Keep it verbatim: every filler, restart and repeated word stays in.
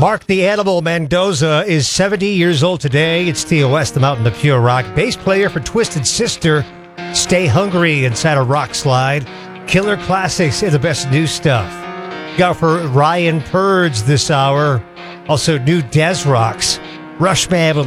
Mark the Animal Mendoza is seventy years old today. It's Theo West, the Mountain of Pure Rock. Bass player for Twisted Sister, Stay Hungry inside a rock slide. Killer Classics and the best new stuff. Got for Ryan Purge this hour. Also new Des Rocks. Rushman